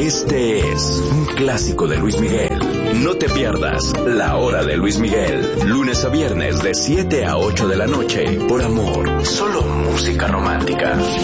Este es un clásico de Luis Miguel. No te pierdas La Hora de Luis Miguel, lunes a viernes de 7 a 8 de la noche, por Amor, solo música romántica.